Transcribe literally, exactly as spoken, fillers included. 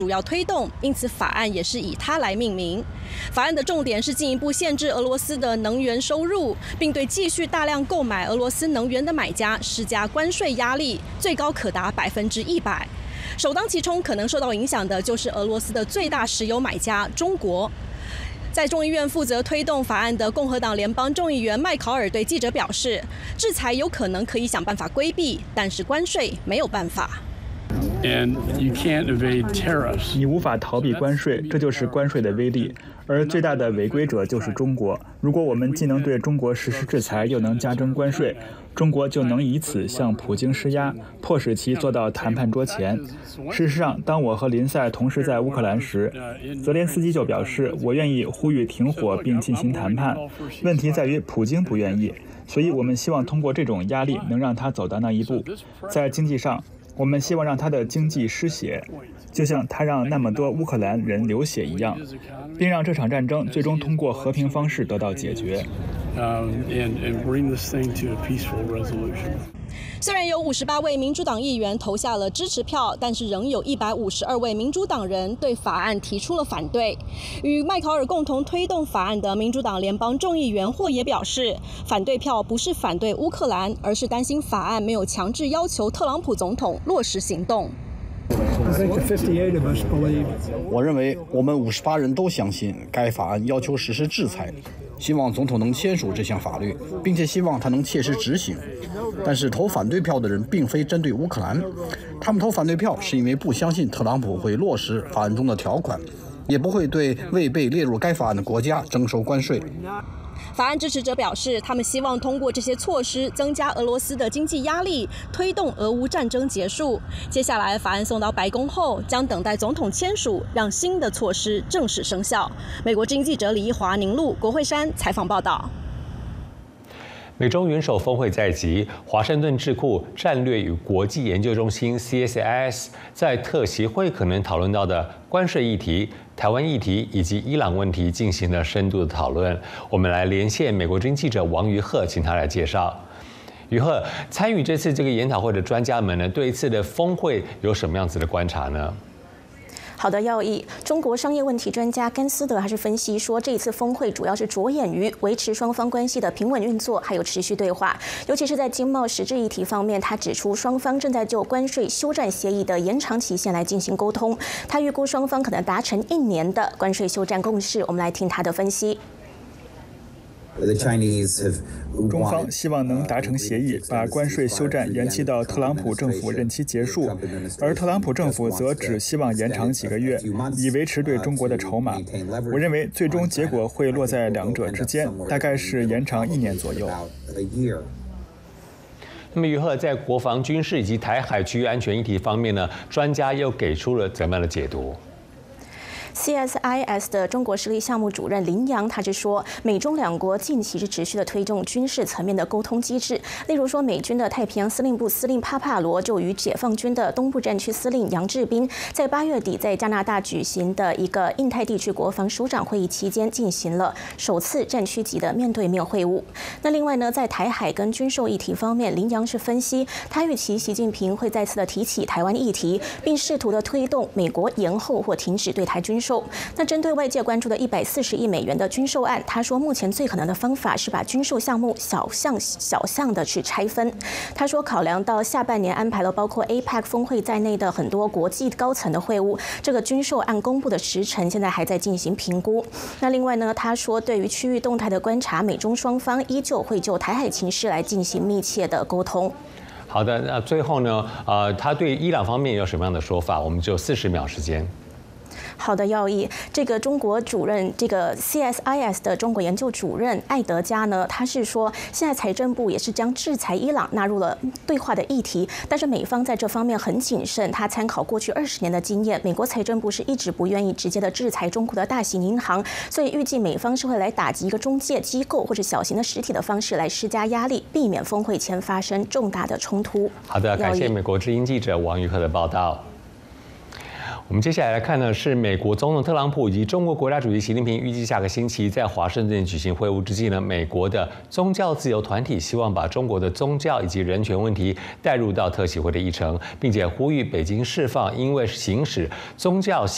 主要推动，因此法案也是以它来命名。法案的重点是进一步限制俄罗斯的能源收入，并对继续大量购买俄罗斯能源的买家施加关税压力，最高可达百分之一百。首当其冲可能受到影响的就是俄罗斯的最大石油买家中国。在众议院负责推动法案的共和党联邦众议员麦考尔对记者表示，制裁有可能可以想办法规避，但是关税没有办法。 And you can't evade tariffs. 你无法逃避关税，这就是关税的威力。而最大的违规者就是中国。如果我们既能对中国实施制裁，又能加征关税，中国就能以此向普京施压，迫使其坐到谈判桌前。事实上，当我和林赛同时在乌克兰时，泽连斯基就表示，我愿意呼吁停火并进行谈判。问题在于普京不愿意，所以我们希望通过这种压力能让他走到那一步。在经济上，我们希望让他的经济失血，就像他让那么多乌克兰人流血一样，并让这场战争最终通过和平方式得到解决。 虽然有五十八位民主党议员投下了支持票，但是仍有一百五十二位民主党人对法案提出了反对。与麦考尔共同推动法案的民主党联邦众议员霍也表示，反对票不是反对乌克兰，而是担心法案没有强制要求特朗普总统落实行动。 我认为我们五十八人都相信该法案要求实施制裁，希望总统能签署这项法律，并且希望他能切实执行。但是投反对票的人并非针对乌克兰，他们投反对票是因为不相信特朗普会落实法案中的条款，也不会对未被列入该法案的国家征收关税。 法案支持者表示，他们希望通过这些措施增加俄罗斯的经济压力，推动俄乌战争结束。接下来，法案送到白宫后，将等待总统签署，让新的措施正式生效。美国之音记者李一华、宁路、国会山采访报道。 美中元首峰会在即，华盛顿智库战略与国际研究中心 C S I S 在特席会可能讨论到的关税议题、台湾议题以及伊朗问题进行了深度的讨论。我们来连线美国之音记者王于鹤，请他来介绍。于鹤，参与这次这个研讨会的专家们呢，对一次的峰会有什么样子的观察呢？ 好的，要义，中国商业问题专家甘斯德还是分析说，这一次峰会主要是着眼于维持双方关系的平稳运作，还有持续对话。尤其是在经贸实质议题方面，他指出双方正在就关税休战协议的延长期限来进行沟通。他预估双方可能达成一年的关税休战共识。我们来听他的分析。 中方希望能达成协议，把关税休战延期到特朗普政府任期结束，而特朗普政府则只希望延长几个月，以维持对中国的筹码。我认为最终结果会落在两者之间，大概是延长一年左右。 那么于鹤在国防、军事以及台海区域安全议题方面呢，专家又给出了怎么样的解读 ？C S I S 的中国实力项目主任林洋，他是说，美中两国近期是持续的推动军事层面的沟通机制，例如说，美军的太平洋司令部司令帕帕罗就与解放军的东部战区司令杨志斌，在八月底在加拿大举行的一个印太地区国防首长会议期间，进行了首次战区级的面对面会晤。那另外呢，在台海跟军售议题方面，林洋是分析，他预期习近平会再次的提起台湾议题，并试图的推动美国延后或停止对台军售。那针对外界关注的一百四十亿美元的军售案，他说目前最可能的方法是把军售项目小项小项的去拆分。他说，考量到下半年安排了包括 A P E C 峰会在内的很多国际高层的会晤，这个军售案公布的时程现在还在进行评估。那另外呢，他说对于区域动态的观察，美中双方依旧会就台海情势来进行密切的沟通。 好的，那最后呢，呃，他对伊朗方面有什么样的说法？我们只有四十秒时间。 好的，要义，这个中国主任，这个 C S I S 的中国研究主任艾德加呢，他是说，现在财政部也是将制裁伊朗纳入了对话的议题，但是美方在这方面很谨慎。他参考过去二十年的经验，美国财政部是一直不愿意直接的制裁中国的大型银行，所以预计美方是会来打击一个中介机构或者小型的实体的方式来施加压力，避免峰会前发生重大的冲突。 好的，感谢美国之音记者王于鹤的报道。我们接下来来看呢，是美国总统特朗普以及中国国家主席习近平预计下个星期在华盛顿举行会晤之际呢，美国的宗教自由团体希望把中国的宗教以及人权问题带入到特席会的议程，并且呼吁北京释放因为行使宗教